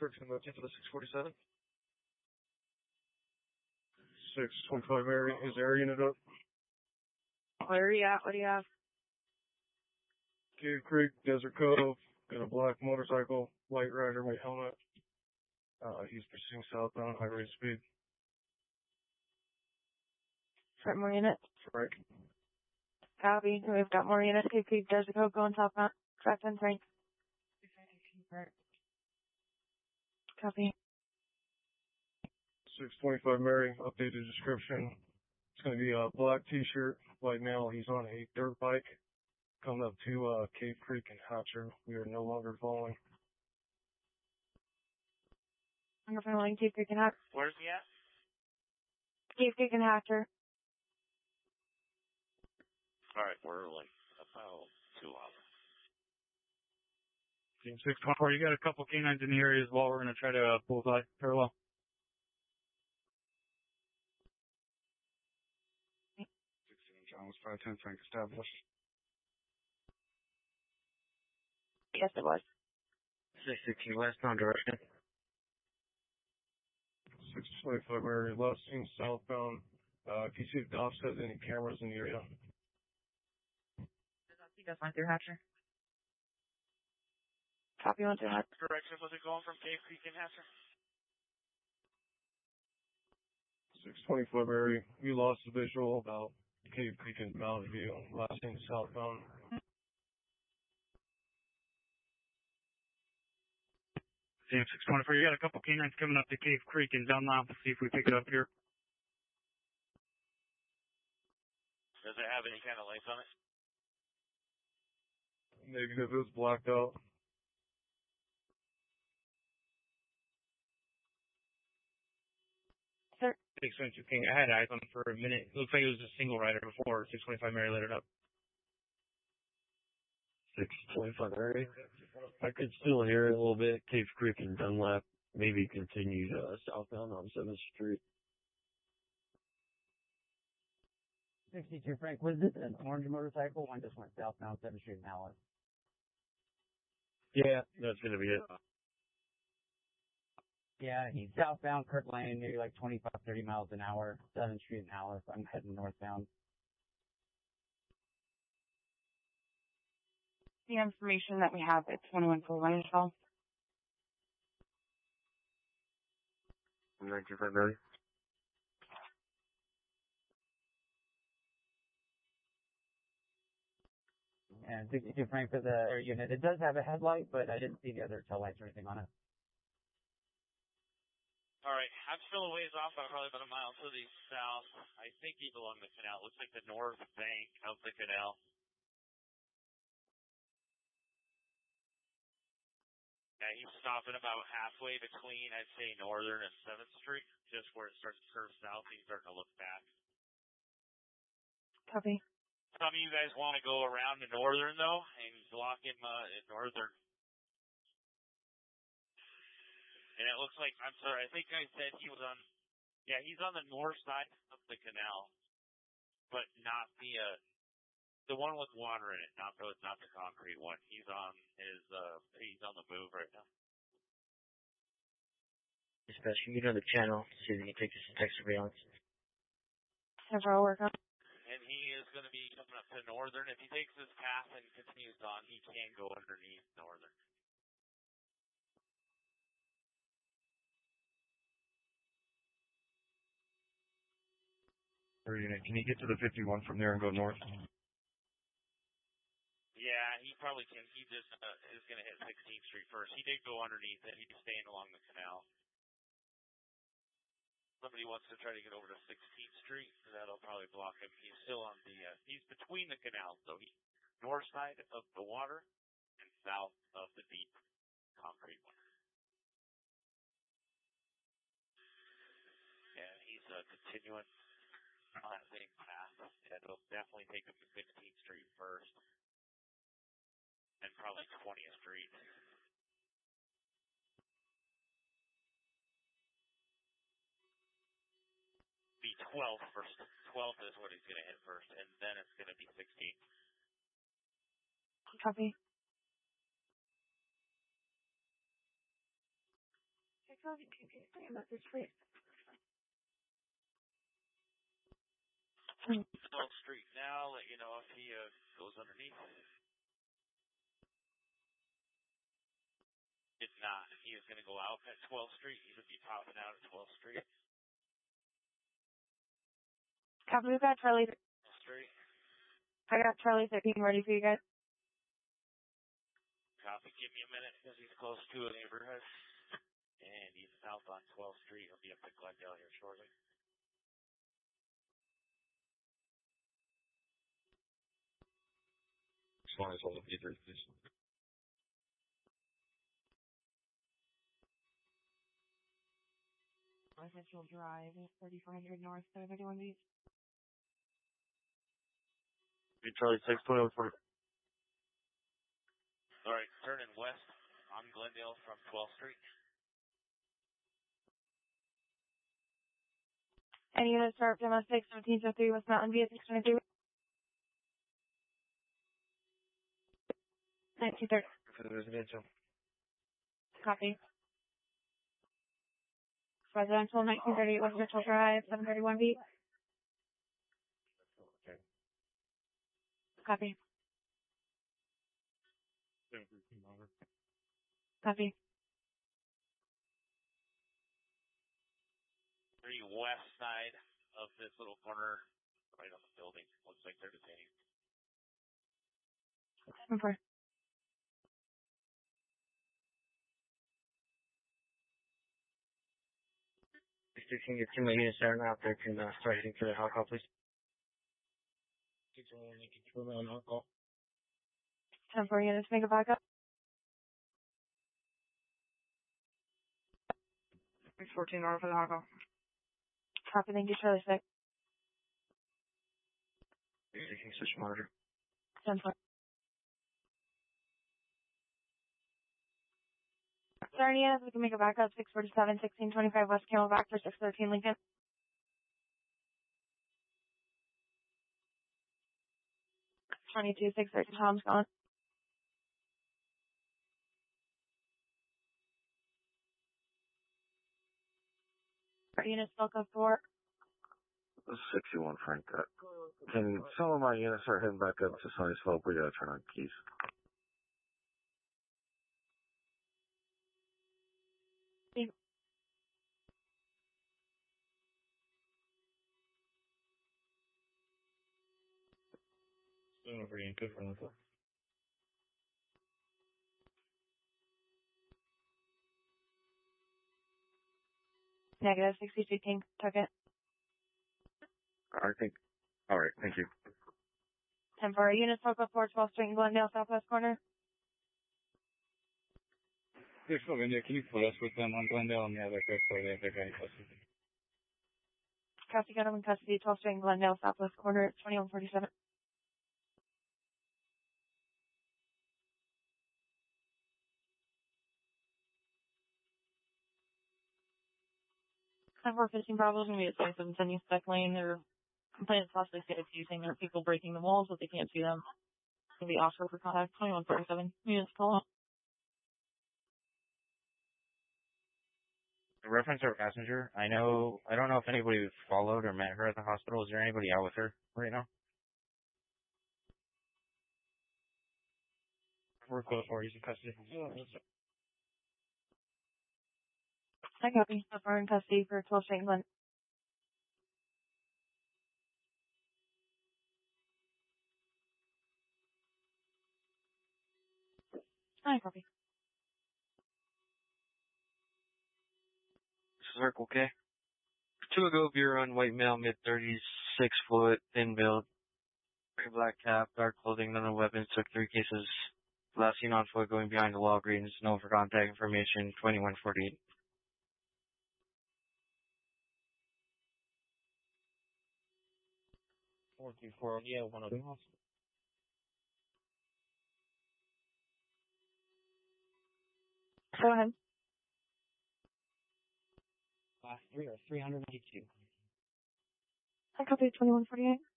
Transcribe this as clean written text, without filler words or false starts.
13 looking for the 647. 625 area, is air unit up? Where are you at? What do you have? Cave Creek, Desert Cove, got a black motorcycle, white rider, white helmet. He's pursuing southbound, high rate of speed. Front more units. Right. Copy. We've got more units. Cave Creek, Desert Cove going southbound. Track 10 Frank. Copy. 625 Mary, updated description. It's going to be a black t-shirt, white male. He's on a dirt bike coming up to Cave Creek and Hatcher. We are no longer following. I'm following Cave Creek and Hatcher. Where's he at? Cave Creek and Hatcher. Alright, we're like about 2 hours. Team 624, you got a couple canines in the area as well. We're going to try to bullseye parallel. 16 John was 510 Frank established. Yes, it was. 616 westbound direction. 625 area left, seen southbound. If you see the offset, any cameras in the area? He does went through Hatcher. Copy, went through Hatcher. Direction was it going from Cave Creek and Hatcher? 625 area. We lost the visual about Cave Creek and Mountain View. Last seen southbound. Team 624, you got a couple canines coming up to Cave Creek and Dunlop. Let's see if we pick it up here. Does it have any kind of lights on it? Negative, it was blacked out. Sir. 622 King, I had eyes on him for a minute. It looks like it was a single rider before 625 Mary lit it up. 625 area. I could still hear it a little bit. Cave Creek and Dunlap. Maybe continued southbound on 7th Street. 62 Frank, was this an orange motorcycle? One just went southbound 7th Street in Alice. Yeah, that's going to be it. Yeah, he's southbound Kirk Lane, maybe like 25, 30 miles an hour, 7th Street in Alice. I'm heading northbound. The information that we have, it's 114 as well. 925 Mary. And 62 Frank for the air unit. It does have a headlight, but I didn't see the other tail lights or anything on it. Alright, I'm still a ways off. I'm probably about a mile to the south. I think he's along the canal. It looks like the north bank of the canal. Yeah, he's stopping about halfway between, I'd say, Northern and 7th Street, just where it starts to curve south. He's starting to look back. Copy. Some of you guys want to go around to Northern, though, and block him at Northern. And it looks like, I'm sorry, I think I said he was on, yeah, he's on the north side of the canal, but not the one with water in it, not the concrete one. He's on the move right now. Dispatch, you get on the channel, see if you can take this text surveillance. Have our work on. And he is going to be coming up to Northern. If he takes this path and continues on, he can go underneath Northern. Can you get to the 51 from there and go north? Yeah, he probably can. He just is going to hit 16th Street first. He did go underneath it. He's staying along the canal. Somebody wants to try to get over to 16th Street. That'll probably block him. He's still on he's between the canals, so he's north side of the water and south of the deep concrete one. Yeah, he's continuing on that same path. Yeah, it'll definitely take him to 15th Street first. And probably 20th Street. Be 12th first. 12th is what he's going to hit first, and then it's going to be 16th. Copy. 12th Street now. Let you know if he goes underneath. If not, he is going to go out at 12th Street. He would be popping out at 12th Street. Copy, we've got Charlie. Street. I got Charlie 13 ready for you guys. Copy. Give me a minute because he's close to a neighborhood. And he's south on 12th Street. He'll be up at Glendale here shortly. As long as all the P3, please. Residential Drive, 3400 North, 731 Beach. Hey, Charlie, 621 for. All right, turning west on Glendale from 12th Street. Any units are up to MS6, 1703 West Mountain via 623. 1930. For the residential. Copy. Residential 1938 West Mitchell Drive, 731 B. Okay. Copy. Copy. 3 west side of this little corner, right on the building. Looks like they're detaining. 7-4. If you can get 2 units there now, they can start heading to the hot call, please. 10-4 units, make a backup. 614 order for the hot call. Copy, thank you, Charlie 6. Taking switch monitor. 10-4. Sorry, yes, we can make a backup. 647, 1625 West Camelback for 613 Lincoln. $22,630 Tom's gone. Units still code 4. 61 Frank. Can some of my units start heading back up to Sunny Slope? We gotta turn on keys. Negative 62 King. Took it. I think. Alright, thank you. 10-4 units still code 4, 12th Street in Glendale, southwest corner. There's something there. Can you put us with them on Glendale and the other group where they're getting custody? Copy, got him in custody, 12th Street in Glendale, southwest corner, 2147. We're 15 Bravo's gonna be at 2710 East Beck Lane. Their complainants possibly stated using their people breaking the walls, but they can't see them. It's gonna be offer for contact 2147. Units call up. Reference our passenger. I don't know if anybody followed or met her at the hospital. Is there anybody out with her right now? We're close for he's in custody. I copy. We're in custody for 12th Street in Glendale. I copy. Circle K. 2 ago, beer on white male, mid-30s, 6 foot, thin build, gray black cap, dark clothing, none of weapons, took 3 cases. Last seen on foot going behind the Walgreens, known for contact information, 2148. Yeah, one of them. Go ahead. Last 3 are 392. I copy 2148.